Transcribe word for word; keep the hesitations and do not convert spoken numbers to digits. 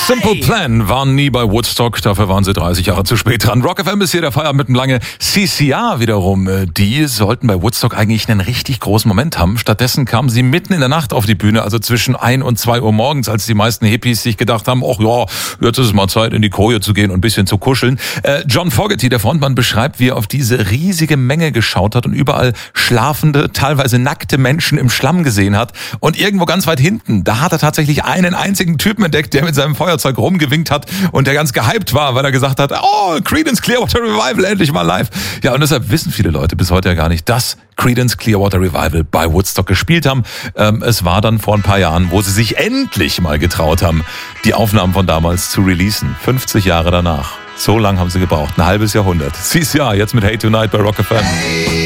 Simple Plan waren nie bei Woodstock, dafür waren sie dreißig Jahre zu spät dran. Rock F M ist hier der Feierabend mit dem lange. C C R wiederum, die sollten bei Woodstock eigentlich einen richtig großen Moment haben. Stattdessen kamen sie mitten in der Nacht auf die Bühne, also zwischen ein und zwei Uhr morgens, als die meisten Hippies sich gedacht haben, ach ja, jetzt ist es mal Zeit, in die Koje zu gehen und ein bisschen zu kuscheln. John Fogerty, der Frontmann, beschreibt, wie er auf diese riesige Menge geschaut hat und überall schlafende, teilweise nackte Menschen im Schlamm gesehen hat. Und irgendwo ganz weit hinten, da hat er tatsächlich einen einzigen Typen entdeckt, der mit seinem Feuerzeug rumgewinkt hat und der ganz gehypt war, weil er gesagt hat, oh, Creedence Clearwater Revival, endlich mal live. Ja, und deshalb wissen viele Leute bis heute ja gar nicht, dass Creedence Clearwater Revival bei Woodstock gespielt haben. Ähm, es war dann vor ein paar Jahren, wo sie sich endlich mal getraut haben, die Aufnahmen von damals zu releasen. fünfzig Jahre danach. So lang haben sie gebraucht, ein halbes Jahrhundert. C C R jetzt mit Hey Tonight bei Rock F M.